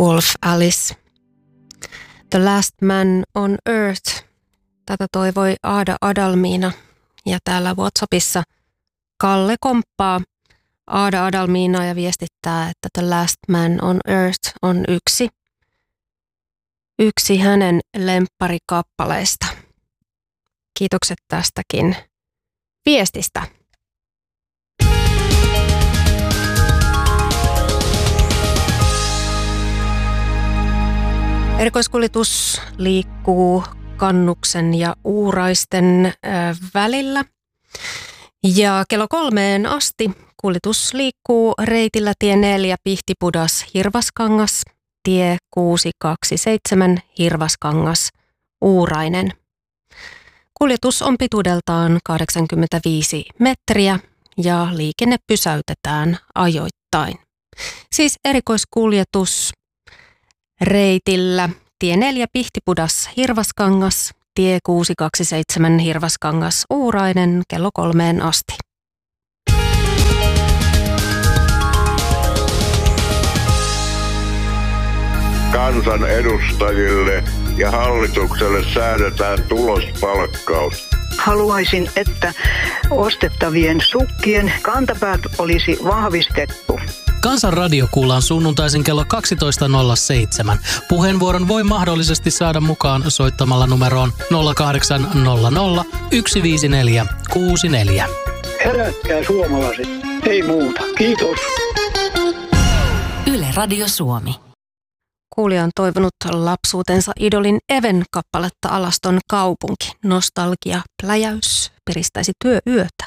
Wolf Alice. The Last Man on Earth. Tätä toivoi Aada Adalmiina. Ja täällä WhatsAppissa Kalle komppaa Aada Adalmiinaa ja viestittää, että The Last Man on Earth on yksi hänen lempparikappaleista. Kiitokset tästäkin viestistä. Erikoiskuljetus liikkuu Kannuksen ja Uuraisten välillä. Ja kello 3 asti kuljetus liikkuu reitillä tie 4 Pihtipudas Hirvaskangas, tie 627 Hirvaskangas Uurainen. Kuljetus on pituudeltaan 85 metriä ja liikenne pysäytetään ajoittain. Siis erikoiskuljetus reitillä tie 4 Pihtipudas Hirvaskangas, tie 627 Hirvaskangas Uurainen kello 3 asti. Kansan edustajille ja hallitukselle säädetään tulospalkkaus. Haluaisin, että ostettavien sukkien kantapäät olisi vahvistettu. Kansan radio kuullaan sunnuntaisin kello 12.07. Puheenvuoron voi mahdollisesti saada mukaan soittamalla numeroon 0800 154 64. Herätkää suomalaiset, ei muuta. Kiitos. Yle Radio Suomi. Kuulija on toivonut lapsuutensa idolin Even kappaletta Alaston kaupunki. Nostalgia, pläjäys, piristäisi työyöt.